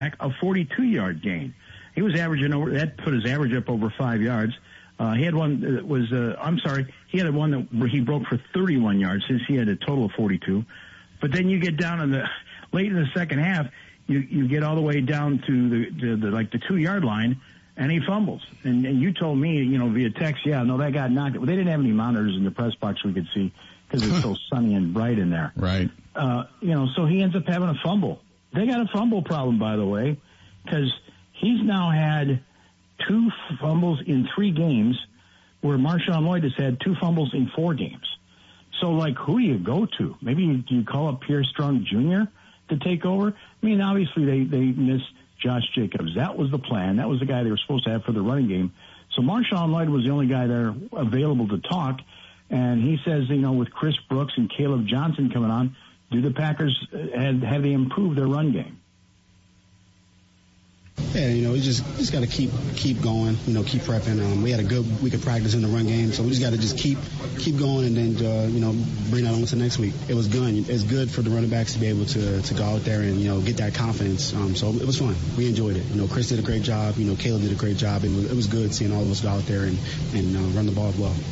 a 42-yard gain. He was averaging over, that put his average up over 5 yards. He had one that was, he had one that he broke for 31 yards since he had a total of 42. But then you get down in late in the second half, you get all the way down to the 2-yard line, and he fumbles. And you told me, via text, that got knocked. They didn't have any monitors in the press box we could see because it's so sunny and bright in there. Right. So he ends up having a fumble. They got a fumble problem, by the way, because he's now had 2 fumbles in 3 games, where Marshawn Lloyd has had 2 fumbles in 4 games. So, who do you go to? Maybe you call up Pierre Strong Jr. to take over? I mean, obviously they miss Josh Jacobs. That was the plan. That was the guy they were supposed to have for the running game. So Marshawn Lloyd was the only guy there available to talk. And he says, with Chris Brooks and Caleb Johnson coming on, do the Packers have they improved their run game? Yeah, we just got to keep going, keep prepping. We had a good week of practice in the run game, so we just got to just keep going and then, bring that on to next week. It was good. It's good for the running backs to be able to go out there and, get that confidence. So it was fun. We enjoyed it. Chris did a great job. Caleb did a great job. It was good seeing all of us go out there and run the ball well.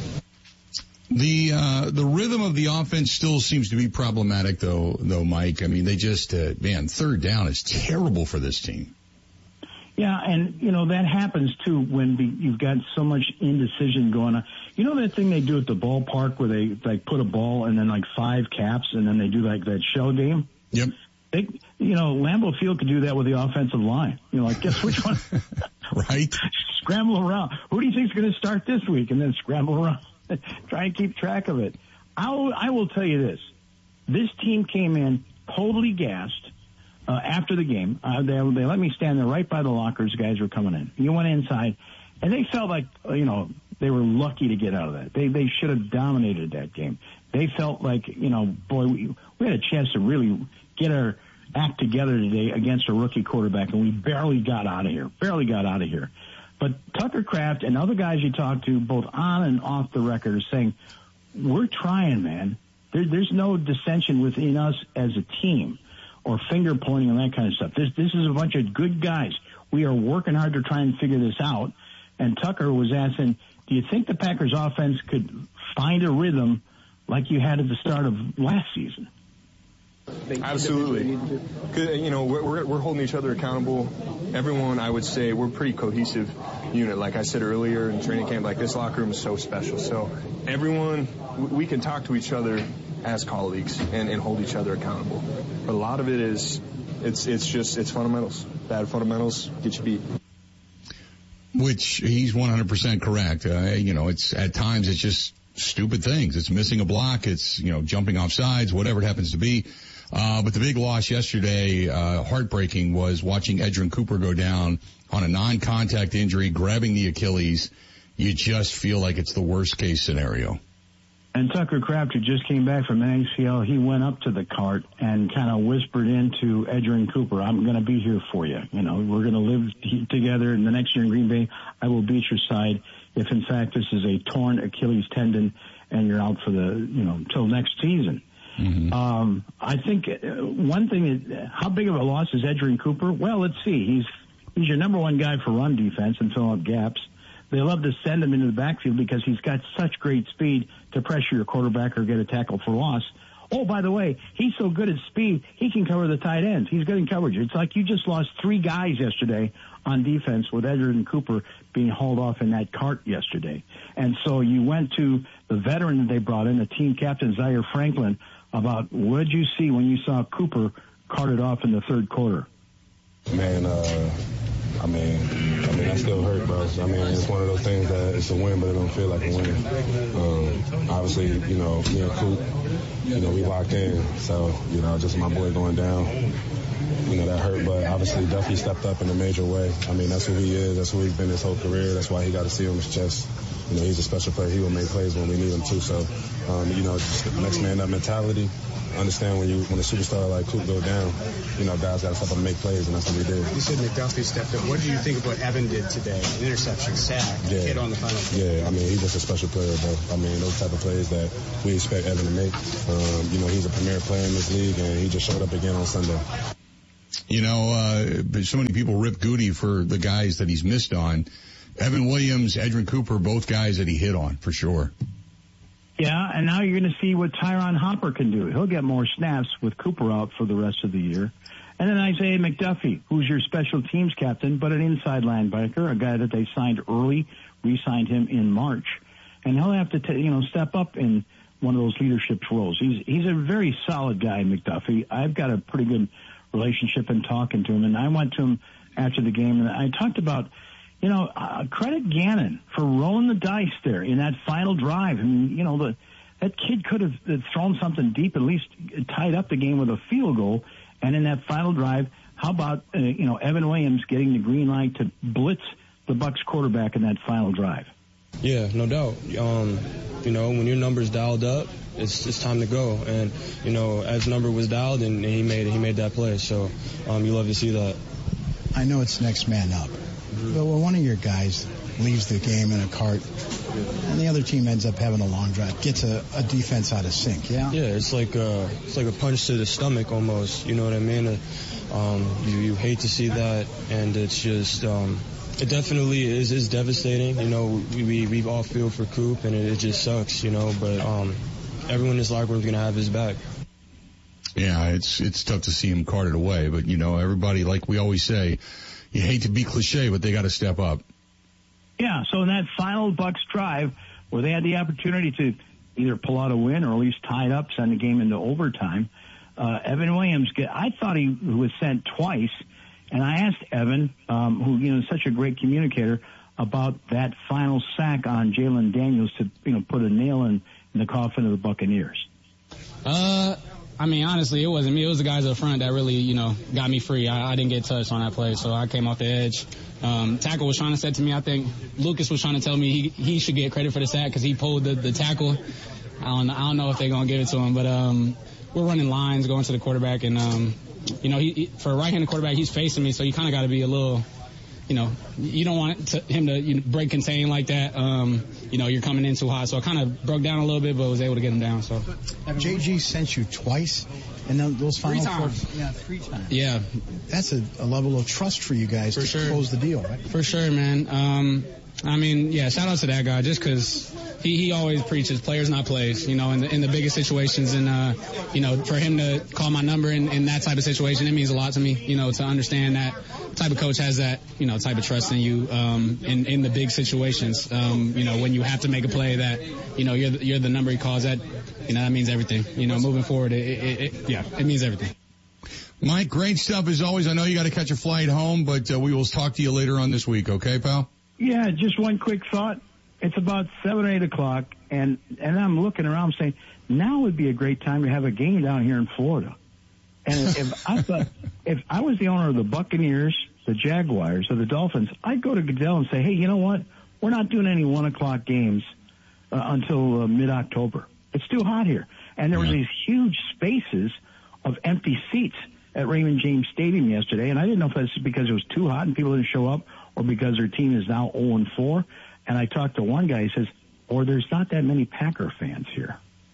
The rhythm of the offense still seems to be problematic, though, Mike. I mean, they just, third down is terrible for this team. Yeah, and, that happens, too, when you've got so much indecision going on. You know that thing they do at the ballpark where they, put a ball and then, 5 caps, and then they do, that shell game? Yep. Lambeau Field could do that with the offensive line. Guess which one? Right. Scramble around. Who do you think is going to start this week? And then scramble around. Try and keep track of it. I will tell you this. This team came in totally gassed. After the game, they let me stand there right by the lockers. Guys were coming in. You went inside, and they felt like, they were lucky to get out of that. They should have dominated that game. They felt like, boy, we had a chance to really get our act together today against a rookie quarterback, and we barely got out of here. But Tucker Kraft and other guys you talk to, both on and off the record, are saying, we're trying, man. There's no dissension within us as a team, or finger pointing and that kind of stuff. This is a bunch of good guys. We are working hard to try and figure this out. And Tucker was asking, do you think the Packers offense could find a rhythm like you had at the start of last season? Absolutely. We're holding each other accountable. Everyone, I would say, we're a pretty cohesive unit. Like I said earlier in training camp, this locker room is so special. So everyone, we can talk to each other as colleagues and hold each other accountable. But a lot of it is, it's fundamentals. Bad fundamentals get you beat. Which he's 100% correct. It's at times it's just stupid things. It's missing a block. It's, jumping off sides, whatever it happens to be. But the big loss yesterday, heartbreaking, was watching Edgerrin Cooper go down on a non-contact injury, grabbing the Achilles. You just feel like it's the worst case scenario. And Tucker Kraft, who just came back from an ACL, he went up to the cart and kind of whispered into Edgerrin Cooper, I'm going to be here for you. We're going to live together. And the next year in Green Bay, I will be at your side if, in fact, this is a torn Achilles tendon and you're out for till next season. Mm-hmm. I think one thing is, how big of a loss is Edgerrin Cooper? Well, let's see. He's your number one guy for run defense and fill up gaps. They love to send him into the backfield because he's got such great speed to pressure your quarterback or get a tackle for loss. Oh, by the way, he's so good at speed, he can cover the tight ends. He's good in coverage. It's like you just lost 3 guys yesterday on defense with Edgerrin Cooper being hauled off in that cart yesterday. And so you went to the veteran that they brought in, the team captain, Zaire Franklin, about what did you see when you saw Cooper carted off in the third quarter? Man, I mean, I still hurt, bro. I mean, it's one of those things that it's a win, but it don't feel like a win. Obviously, me and Coop, we locked in. So, just my boy going down, that hurt. But obviously, definitely stepped up in a major way. I mean, that's who he is. That's who he's been his whole career. That's why he got to see on his chest. He's a special player. He will make plays when we need him to. So, just next man up mentality. Understand when a superstar like Coop go down, guys got to step up and make plays, and that's what we did. You said McDuffie stepped up. What do you think of what Evan did today? An interception, sack, hit on the final. Yeah, I mean, he's just a special player, bro. I mean, those type of plays that we expect Evan to make. He's a premier player in this league, and he just showed up again on Sunday. You know, but so many people rip Goody for the guys that he's missed on. Evan Williams, Edrin Cooper, both guys that he hit on for sure. Yeah, and now you're going to see what Tyron Hopper can do. He'll get more snaps with Cooper out for the rest of the year. And then Isaiah McDuffie, who's your special teams captain, but an inside linebacker, a guy that they signed early, re-signed him in March. And he'll have to, step up in one of those leadership roles. He's a very solid guy, McDuffie. I've got a pretty good relationship in talking to him, and I went to him after the game, and I talked about, credit Gannon for rolling the dice there in that final drive. I mean, that kid could have thrown something deep, at least tied up the game with a field goal. And in that final drive, how about, Evan Williams getting the green light to blitz the Bucs quarterback in that final drive? Yeah, no doubt. When your number's dialed up, it's time to go. And, as number was dialed, and he made that play. So you love to see that. I know it's next man up. But when one of your guys leaves the game in a cart and the other team ends up having a long drive, gets a defense out of sync, yeah? Yeah, it's like a punch to the stomach almost, you know what I mean? You hate to see that, and it's just, it definitely is devastating. We all feel for Coop, and it just sucks, but everyone in this locker room is going to have his back. Yeah, it's tough to see him carted away, but, everybody, like we always say, you hate to be cliche, but they got to step up. Yeah, so in that final Bucs drive where they had the opportunity to either pull out a win or at least tie it up, send the game into overtime, Evan Williams, I thought he was sent twice, and I asked Evan, who is such a great communicator, about that final sack on Jalen Daniels to put a nail in the coffin of the Buccaneers. Honestly, it wasn't me. It was the guys up front that really, got me free. I didn't get touched on that play, so I came off the edge. Tackle was trying to say to me, I think Lucas was trying to tell me he should get credit for the sack because he pulled the tackle. I don't know if they're going to give it to him, but we're running lines going to the quarterback, and, for a right-handed quarterback, he's facing me, so you kind of got to be a little, you don't want him to break contain like that. You're coming in too hot. So I kind of broke down a little bit, but was able to get him down. So JG sent you twice in those final 3 times. Yeah, 3 times. Yeah. That's a level of trust for you guys to close the deal, right? For sure, man. Shout out to that guy just because he always preaches players, not plays, in the biggest situations. And, for him to call my number in that type of situation, it means a lot to me, to understand that type of coach has that, type of trust in you, in the big situations. When you have to make a play that, you're the number he calls, that means everything. Moving forward, it means everything. Mike, great stuff as always. I know you got to catch a flight home, but we will talk to you later on this week. Okay, pal? Yeah, just one quick thought. It's about 7 or 8 o'clock, and I'm looking around saying, now would be a great time to have a game down here in Florida. And if I was the owner of the Buccaneers, the Jaguars, or the Dolphins, I'd go to Goodell and say, hey, you know what? We're not doing any 1 o'clock games until mid-October. It's too hot here. And there were these huge spaces of empty seats at Raymond James Stadium yesterday, and I didn't know if that's because it was too hot and people didn't show up or because their team is now 0-4. And I talked to one guy, he says, or there's not that many Packer fans here.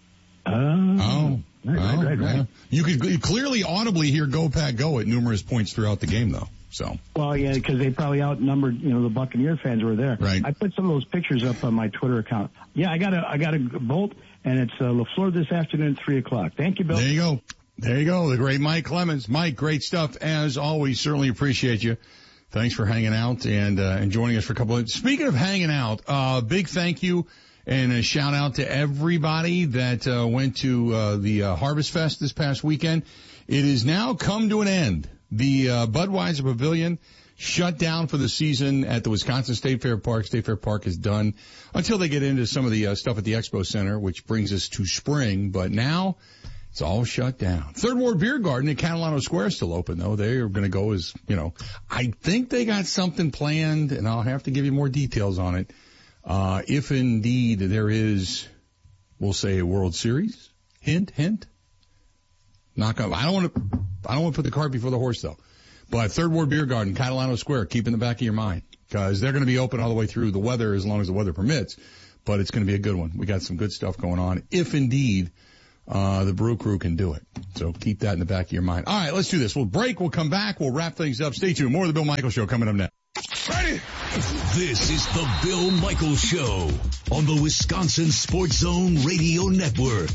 Right. Yeah. You could clearly audibly hear Go Pack Go at numerous points throughout the game, though. So. Well, yeah, because they probably outnumbered, the Buccaneer fans were there. Right. I put some of those pictures up on my Twitter account. Yeah, I got a Bolt, and it's LaFleur this afternoon at 3 o'clock. Thank you, Bill. There you go. The great Mike Clemens. Mike, great stuff as always. Certainly appreciate you. Thanks for hanging out and joining us for a couple of. Speaking of hanging out, big thank you and a shout out to everybody that went to the Harvest Fest this past weekend. It is now come to an end. The Budweiser Pavilion shut down for the season at the Wisconsin State Fair Park. State Fair Park is done until they get into some of the stuff at the Expo Center, which brings us to spring. But now it's all shut down. Third Ward Beer Garden at Catalano Square is still open, though. They are going to go as, I think they got something planned, and I'll have to give you more details on it. If indeed there is, we'll say, a World Series. Hint. Knock on. I don't want to put the cart before the horse, though. But Third Ward Beer Garden, Catalano Square, keep in the back of your mind, because they're going to be open all the way through the weather as long as the weather permits. But it's going to be a good one. We got some good stuff going on. If indeed the Brew Crew can do it. So keep that in the back of your mind. All right, let's do this. We'll break. We'll come back. We'll wrap things up. Stay tuned. More of the Bill Michaels Show coming up next. Ready? This is the Bill Michaels Show on the Wisconsin Sports Zone Radio Network.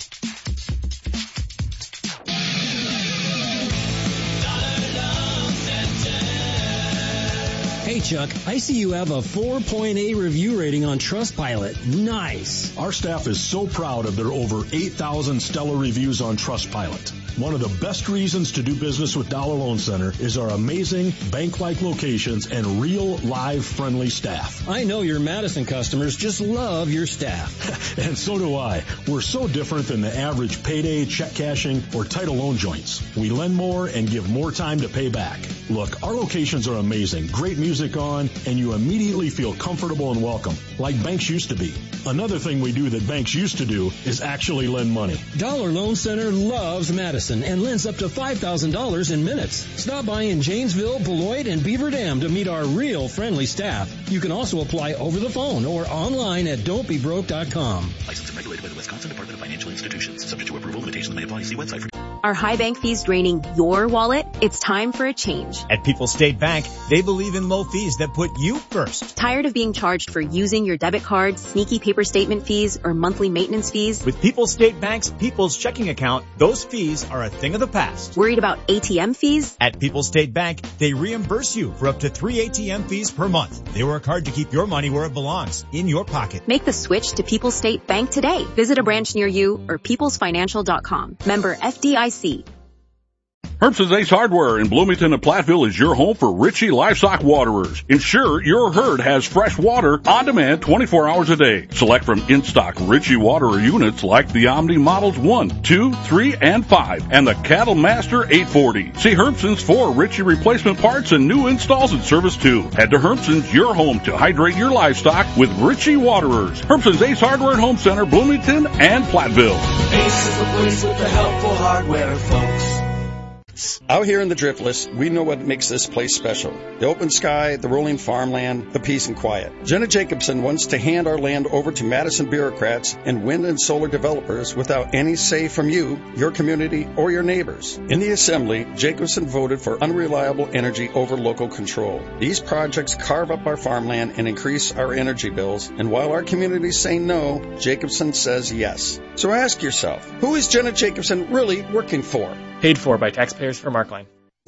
Hey, Chuck, I see you have a 4.8 review rating on Trustpilot. Nice. Our staff is so proud of their over 8,000 stellar reviews on Trustpilot. One of the best reasons to do business with Dollar Loan Center is our amazing bank-like locations and real, live, friendly staff. I know your Madison customers just love your staff. And so do I. We're so different than the average payday, check cashing, or title loan joints. We lend more and give more time to pay back. Look, our locations are amazing. Great music on, and you immediately feel comfortable and welcome, like banks used to be. Another thing we do that banks used to do is actually lend money. Dollar Loan Center loves Madison and lends up to $5,000 in minutes. Stop by in Janesville, Beloit, and Beaver Dam to meet our real friendly staff. You can also apply over the phone or online at don'tbebroke.com. Licensed and regulated by the Wisconsin Department of Financial Institutions. Subject to approval. Limitations may apply. See website for... Are high bank fees draining your wallet? It's time for a change. At People's State Bank, they believe in low fees that put you first. Tired of being charged for using your debit card, sneaky paper statement fees, or monthly maintenance fees? With People's State Bank's People's Checking Account, those fees are a thing of the past. Worried about ATM fees? At People's State Bank, they reimburse you for up to 3 ATM fees per month. They work hard to keep your money where it belongs, in your pocket. Make the switch to People's State Bank today. Visit a branch near you or peoplesfinancial.com. Member FDIC. Herbson's Ace Hardware in Bloomington and Platteville is your home for Ritchie Livestock Waterers. Ensure your herd has fresh water on demand 24 hours a day. Select from in-stock Ritchie Waterer units like the Omni Models 1, 2, 3, and 5, and the Cattle Master 840. See Herbson's for Ritchie replacement parts and new installs and service too. Head to Herbson's, your home to hydrate your livestock with Ritchie Waterers. Herbson's Ace Hardware and Home Center, Bloomington and Platteville. Ace is the place with the helpful hardware, folks. Out here in the Driftless, we know what makes this place special. The open sky, the rolling farmland, the peace and quiet. Jenna Jacobson wants to hand our land over to Madison bureaucrats and wind and solar developers without any say from you, your community, or your neighbors. In the Assembly, Jacobson voted for unreliable energy over local control. These projects carve up our farmland and increase our energy bills, and while our communities say no, Jacobson says yes. So ask yourself, who is Jenna Jacobson really working for? Paid for by taxpayers from Markline.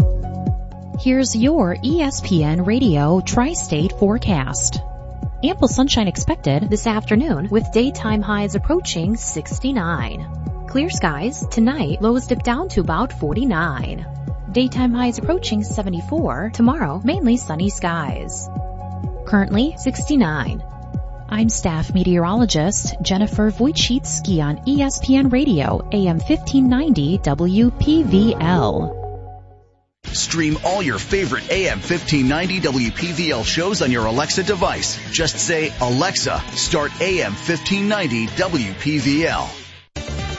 Here's your ESPN Radio Tri-State forecast. Ample sunshine expected this afternoon with daytime highs approaching 69. Clear skies tonight, lows dip down to about 49. Daytime highs approaching 74. Tomorrow, mainly sunny skies. Currently 69. I'm staff meteorologist Jennifer Wojcicki on ESPN Radio, AM 1590 WPVL. Stream all your favorite AM 1590 WPVL shows on your Alexa device. Just say, Alexa, start AM 1590 WPVL.